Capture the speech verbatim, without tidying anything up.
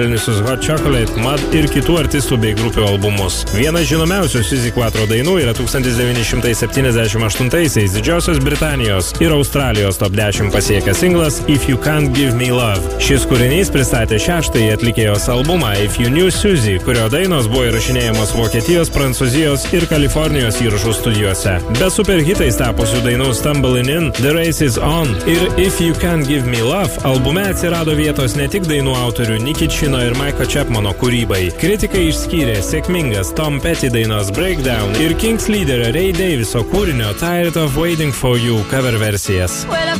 Hot Chocolate, Mud ir kitų artistų bei grupių albumus. Vienas žinomiausių Suzy Quatro dainų yra tūkstantis devyni šimtai septyniasdešimt aštuntaisiais Didžiosios Britanijos ir Australijos top dešimt pasiekęs singlas If You Can't Give Me Love. Šis kūrinys pristatė šeštąjį atlikėjos albumą If You Knew Suzy, kurio dainos buvo įrašinėjamos Vokietijos, Prancūzijos ir Kalifornijos įrašų studijose. Be superhitais tapusių dainų Stumbling In, The Race Is On ir If You Can't Give Me Love albume atsirado vietos ne tik dainų autorių Nicky Chino ir Mike'o Chapmano kūrybai. Kritikai išskyrė sėkmingas Tom Petty dainos Breakdown ir Kings lyderio Ray Daviso kūrinio Tired of Waiting for You cover versijas.